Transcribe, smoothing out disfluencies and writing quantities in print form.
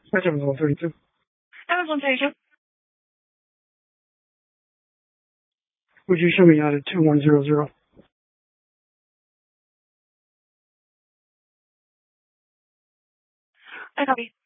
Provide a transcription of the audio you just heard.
Evansville 32. Evansville 32. Would you show me out at 2100? I copy.